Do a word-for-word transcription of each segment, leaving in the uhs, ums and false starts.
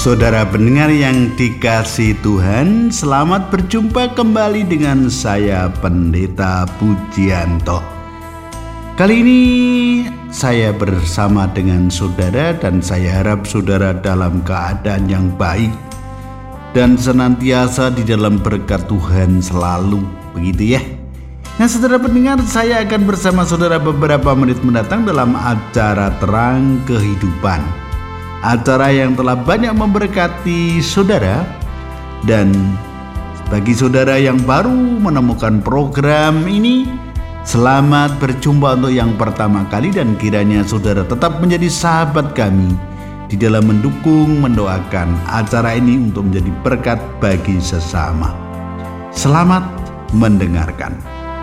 Saudara pendengar yang dikasihi Tuhan, selamat berjumpa kembali dengan saya Pendeta Pujianto. Kali ini saya bersama dengan saudara dan saya harap saudara dalam keadaan yang baik dan senantiasa di dalam berkat Tuhan selalu, begitu ya. Nah saudara pendengar, saya akan bersama saudara beberapa menit mendatang dalam acara Terang Kehidupan, acara yang telah banyak memberkati saudara. Dan bagi saudara yang baru menemukan program ini, selamat berjumpa untuk yang pertama kali, dan kiranya saudara tetap menjadi sahabat kami di dalam mendukung, mendoakan acara ini untuk menjadi berkat bagi sesama. Selamat mendengarkan.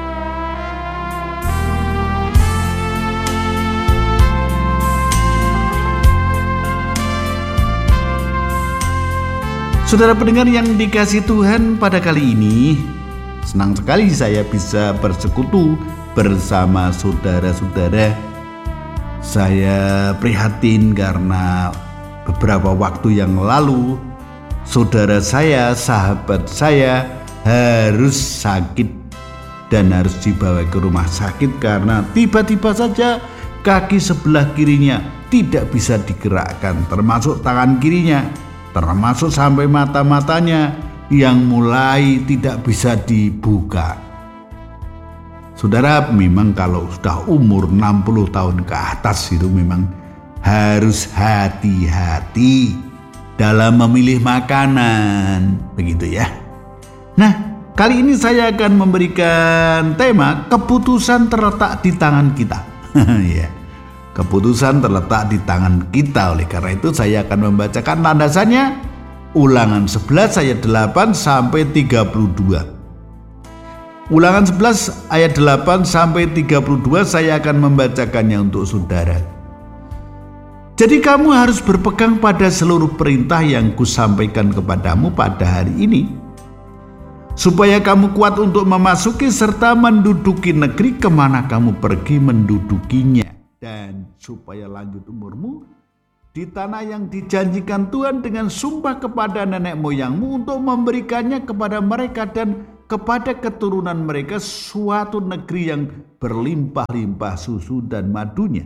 Saudara pendengar yang dikasihi Tuhan, pada kali ini senang sekali saya bisa bersekutu bersama saudara-saudara. Saya prihatin karena beberapa waktu yang lalu saudara saya, sahabat saya harus sakit dan harus dibawa ke rumah sakit karena tiba-tiba saja kaki sebelah kirinya tidak bisa digerakkan, termasuk tangan kirinya, termasuk sampai mata-matanya yang mulai tidak bisa dibuka. Saudara, memang kalau sudah umur enam puluh tahun ke atas itu memang harus hati-hati dalam memilih makanan, begitu ya. Nah, kali ini saya akan memberikan tema keputusan terletak di tangan kita. Ya. Keputusan terletak di tangan kita. Oleh karena itu saya akan membacakan landasannya, Ulangan sebelas ayat delapan sampai tiga puluh dua. Ulangan sebelas ayat delapan sampai tiga puluh dua, saya akan membacakannya untuk saudara. Jadi kamu harus berpegang pada seluruh perintah yang kusampaikan kepadamu pada hari ini, supaya kamu kuat untuk memasuki serta menduduki negeri kemana kamu pergi mendudukinya, dan supaya lanjut umurmu di tanah yang dijanjikan Tuhan dengan sumpah kepada nenek moyangmu untuk memberikannya kepada mereka dan kepada keturunan mereka suatu negeri yang berlimpah-limpah susu dan madunya.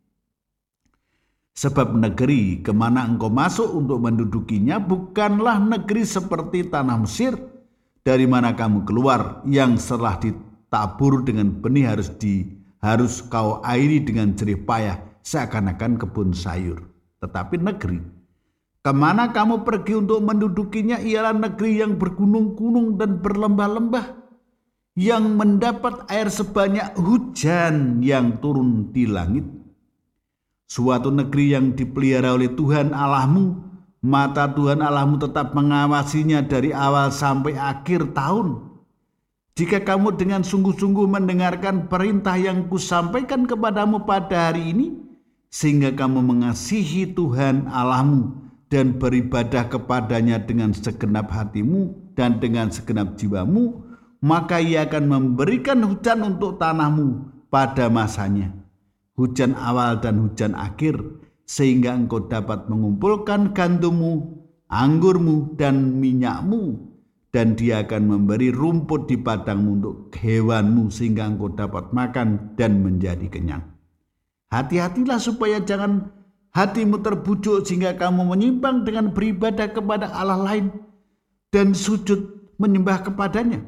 Sebab negeri kemana engkau masuk untuk mendudukinya bukanlah negeri seperti tanah Mesir, dari mana kamu keluar, yang setelah ditabur dengan benih harus di harus kau airi dengan jerih payah seakan-akan kebun sayur. Tetapi negeri kemana kamu pergi untuk mendudukinya ialah negeri yang bergunung-gunung dan berlembah-lembah, yang mendapat air sebanyak hujan yang turun di langit. Suatu negeri yang dipelihara oleh Tuhan Allahmu, mata Tuhan Allahmu tetap mengawasinya dari awal sampai akhir tahun. Jika kamu dengan sungguh-sungguh mendengarkan perintah yang kusampaikan kepadamu pada hari ini, sehingga kamu mengasihi Tuhan Allahmu dan beribadah kepadanya dengan segenap hatimu dan dengan segenap jiwamu, maka Ia akan memberikan hujan untuk tanahmu pada masanya, hujan awal dan hujan akhir, sehingga engkau dapat mengumpulkan gandummu, anggurmu, dan minyakmu. Dan Dia akan memberi rumput di padangmu untuk hewanmu, sehingga engkau dapat makan dan menjadi kenyang. Hati-hatilah supaya jangan hatimu terbujuk sehingga kamu menyimpang dengan beribadah kepada Allah lain dan sujud menyembah kepadanya.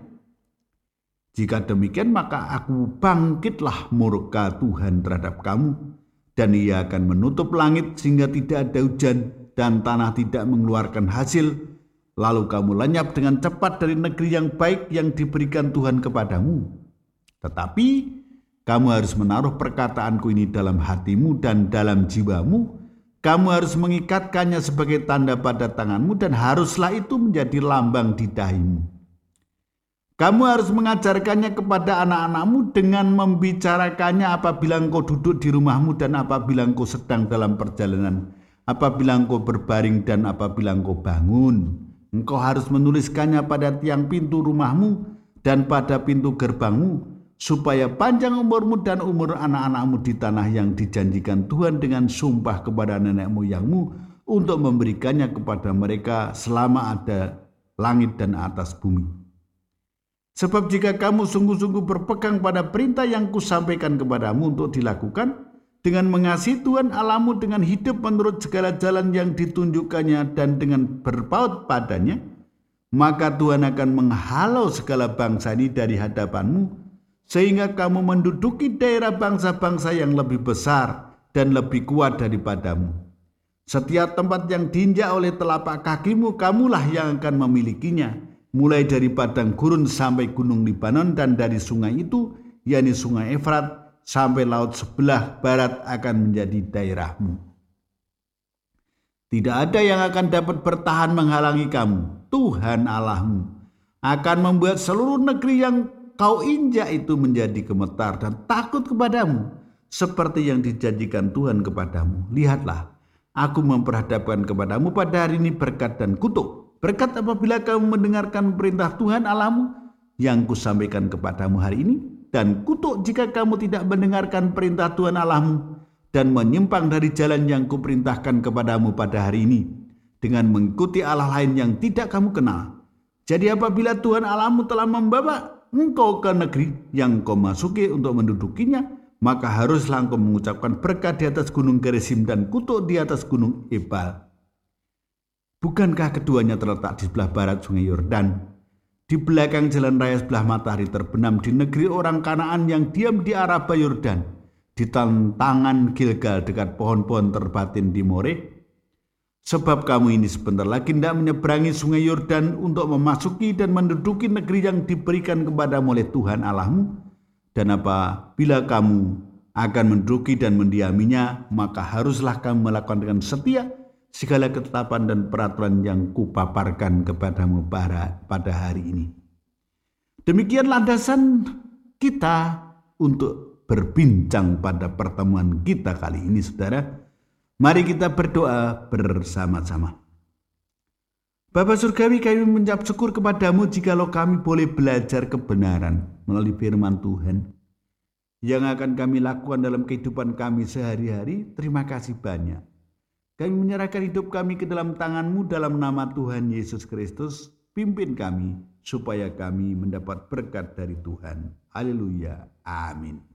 Jika demikian, maka aku bangkitlah murka Tuhan terhadap kamu, dan Ia akan menutup langit sehingga tidak ada hujan dan tanah tidak mengeluarkan hasil. Lalu kamu lenyap dengan cepat dari negeri yang baik yang diberikan Tuhan kepadamu. Tetapi kamu harus menaruh perkataanku ini dalam hatimu dan dalam jiwamu. Kamu harus mengikatkannya sebagai tanda pada tanganmu, dan haruslah itu menjadi lambang di dahimu. Kamu harus mengajarkannya kepada anak-anakmu dengan membicarakannya apabila engkau duduk di rumahmu dan apabila engkau sedang dalam perjalanan, apabila engkau berbaring dan apabila engkau bangun. Engkau harus menuliskannya pada tiang pintu rumahmu dan pada pintu gerbangmu, supaya panjang umurmu dan umur anak-anakmu di tanah yang dijanjikan Tuhan dengan sumpah kepada nenek moyangmu untuk memberikannya kepada mereka selama ada langit dan atas bumi. Sebab jika kamu sungguh-sungguh berpegang pada perintah yang kusampaikan kepadamu untuk dilakukan, dengan mengasihi Tuhan Allahmu dengan hidup menurut segala jalan yang ditunjukkannya dan dengan berpaut padanya, maka Tuhan akan menghalau segala bangsa ini dari hadapanmu, sehingga kamu menduduki daerah bangsa-bangsa yang lebih besar dan lebih kuat daripadamu. Setiap tempat yang diinjak oleh telapak kakimu, kamulah yang akan memilikinya, mulai dari padang gurun sampai gunung Libanon, dan dari sungai itu, yakni sungai Efrat, sampai laut sebelah barat akan menjadi daerahmu. Tidak ada yang akan dapat bertahan menghalangi kamu. Tuhan Allahmu akan membuat seluruh negeri yang kau injak itu menjadi gemetar dan takut kepadamu, seperti yang dijanjikan Tuhan kepadamu. Lihatlah, aku memperhadapkan kepadamu pada hari ini berkat dan kutuk. Berkat apabila kamu mendengarkan perintah Tuhan Allahmu yang kusampaikan kepadamu hari ini, dan kutuk jika kamu tidak mendengarkan perintah Tuhan Allahmu dan menyimpang dari jalan yang kuperintahkan kepadamu pada hari ini, dengan mengikuti Allah lain yang tidak kamu kenal. Jadi apabila Tuhan Allahmu telah membawa engkau ke negeri yang kau masuki untuk mendudukinya, maka haruslah engkau mengucapkan berkat di atas gunung Gerizim dan kutuk di atas gunung Ebal. Bukankah keduanya terletak di sebelah barat sungai Yordan, di belakang jalan raya sebelah matahari terbenam, di negeri orang Kanaan yang diam di Araba Yordan, di tantangan Gilgal dekat pohon-pohon terbatin di More? Sebab kamu ini sebentar lagi hendak menyeberangi sungai Yordan untuk memasuki dan menduduki negeri yang diberikan kepadamu oleh Tuhan Allahmu. Dan apabila kamu akan menduduki dan mendiaminya, maka haruslah kamu melakukan dengan setia segala ketetapan dan peraturan yang kupaparkan kepadamu pada hari ini. Demikian landasan kita untuk berbincang pada pertemuan kita kali ini, saudara. Mari kita berdoa bersama-sama. Bapa Surgawi, kami mengucap syukur kepadamu jikalau kami boleh belajar kebenaran melalui firman Tuhan yang akan kami lakukan dalam kehidupan kami sehari-hari. Terima kasih banyak. Kami menyerahkan hidup kami ke dalam tangan-Mu dalam nama Tuhan Yesus Kristus. Pimpin kami supaya kami mendapat berkat dari Tuhan. Haleluya. Amin.